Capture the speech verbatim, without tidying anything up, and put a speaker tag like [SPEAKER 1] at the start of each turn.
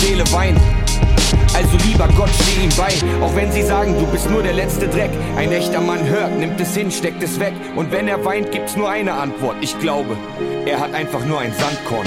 [SPEAKER 1] Seele weint. Also lieber Gott, steh ihm bei, auch wenn sie sagen, du bist nur der letzte Dreck. Ein echter Mann hört, nimmt es hin, steckt es weg. Und wenn er weint, gibt's nur eine Antwort. Ich glaube, er hat einfach nur ein Sandkorn.